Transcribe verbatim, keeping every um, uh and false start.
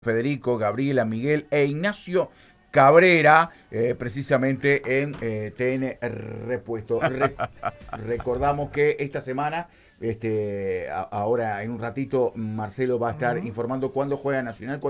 Federico, Gabriela, Miguel e Ignacio Cabrera, eh, precisamente en eh, T N Repuesto. Re recordamos que esta semana, este, a ahora en un ratito, Marcelo va a estar Ujú. informando cuándo juega Nacional.